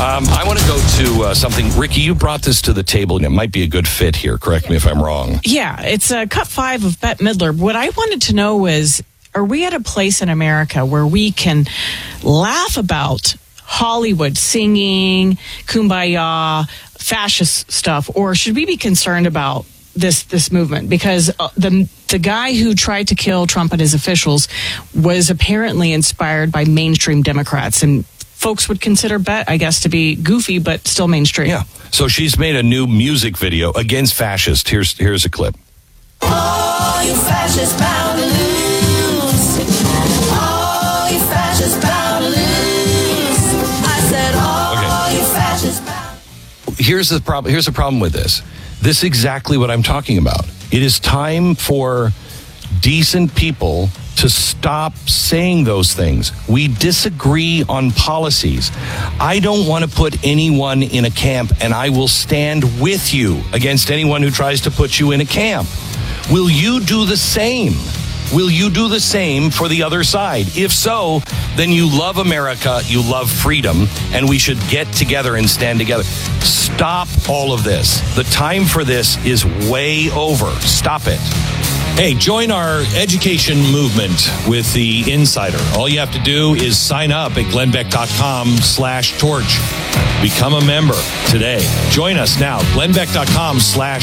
I want to go to something. Ricky, you brought this to the table, and it might be a good fit here. Correct me if I'm wrong. Yeah, it's Cut 5 of Bette Midler. What I wanted to know is, are we at a place in America where we can laugh about Hollywood singing, kumbaya, fascist stuff, or should we be concerned about this movement? Because the guy who tried to kill Trump and his officials was apparently inspired by mainstream Democrats, and folks would consider Bette, I guess, to be goofy, but still mainstream. Yeah. So she's made a new music video against fascists. Here's a clip. Oh, you fascists bound to lose. Oh, you fascists bound to lose. I said, oh, okay. You fascists bound. Here's the problem. Here's the problem with this. This is exactly what I'm talking about. It is time for decent people to stop saying those things. We disagree on policies. I don't want to put anyone in a camp, and I will stand with you against anyone who tries to put you in a camp. Will you do the same? Will you do the same for the other side? If so, then you love America, you love freedom, and we should get together and stand together. Stop all of this. The time for this is way over. Stop it. Hey, join our education movement with The Insider. All you have to do is sign up at glennbeck.com/torch. Become a member today. Join us now, glennbeck.com/